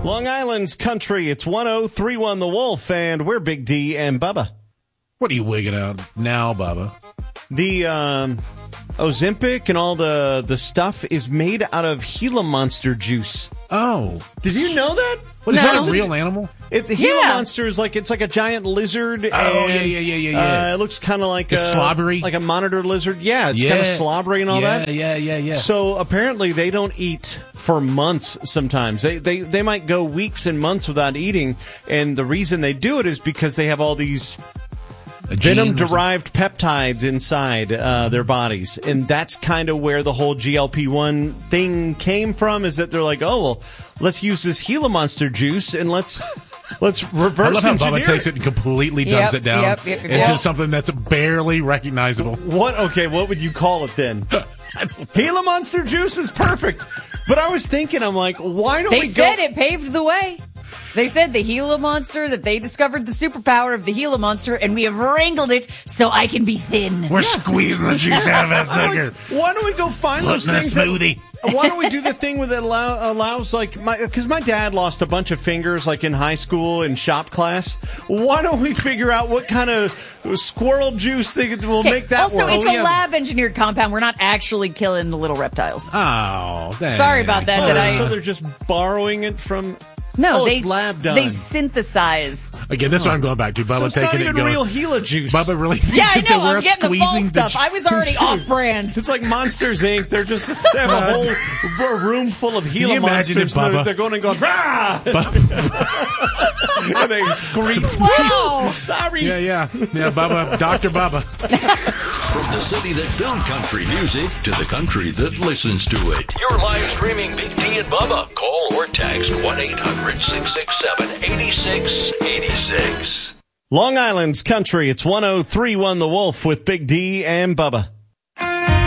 Long Island's country, it's 103.1 The Wolf, and we're Big D and Bubba. What are you wigging out now, Bubba? The Ozempic and all the stuff is made out of Gila Monster juice. Oh. Did you know that? What, is that a real animal? The Gila Monster is it's like a giant lizard. Oh, and, yeah. It looks kind of like slobbery? Like a monitor lizard. Yeah, it's kind of slobbery and all that. Yeah. So apparently they don't eat for months sometimes. They might go weeks and months without eating, and the reason they do it is because they have all these venom-derived peptides inside their bodies. And that's kind of where the whole GLP-1 thing came from, is that they're like, oh, well, let's use this Gila Monster juice and let's reverse I love how engineer Bubba takes it and completely dumbs it down into something that's barely recognizable. What would you call it then? Gila Monster juice is perfect. But I was thinking, I'm like, why don't They said it paved the way. They said the Gila Monster, that they discovered the superpower of the Gila Monster, and we have wrangled it so I can be thin. We're squeezing the juice out of that sucker. Why don't we go find those things? Smoothie. Why don't we do the thing that allows because my dad lost a bunch of fingers in high school in shop class. Why don't we figure out what kind of squirrel juice will make that also, work? it's a lab-engineered compound. We're not actually killing the little reptiles. Oh, sorry about that. So they're just borrowing it from... No, it's lab done. They synthesized. Again, that's what I'm going back to. Bubba taking it. It's not even real Gila juice. Bubba really thinks I know. that we're I'm getting the false stuff. I was already off-brand. It's like Monsters, Inc. They have a whole room full of Gila monsters. They're going and going, rah! And they scream. Wow. Sorry. Yeah, Bubba, Dr. Bubba. From the city that filmed country music to the country that listens to it. You're live streaming Big D and Bubba. Call or text 1-800-667-8686. Long Island's country, it's 103.1 The Wolf with Big D and Bubba.